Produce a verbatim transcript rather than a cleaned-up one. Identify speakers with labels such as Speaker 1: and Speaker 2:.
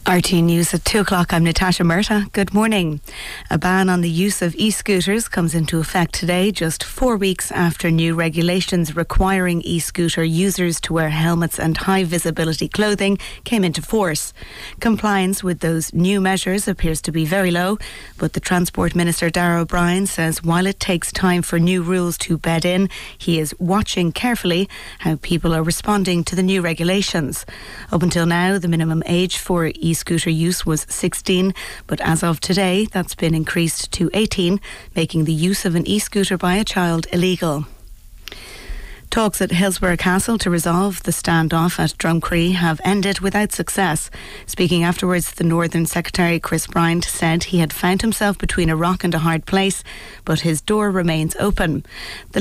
Speaker 1: R T E News at two o'clock. I'm Natasha Murta. Good morning. A ban on the use of e-scooters comes into effect today, just four weeks after new regulations requiring e-scooter users to wear helmets and high visibility clothing came into force. Compliance with those new measures appears to be very low, but the Transport Minister Darragh O'Brien says while it takes time for new rules to bed in, he is watching carefully how people are responding to the new regulations. Up until now, the minimum age for e E-scooter use was sixteen, but as of today that's been increased to eighteen, making the use of an e-scooter by a child illegal. Talks at Hillsborough Castle to resolve the standoff at Drumcree have ended without success. Speaking afterwards, the Northern Secretary Chris Bryant said he had found himself between a rock and a hard place, but his door remains open. The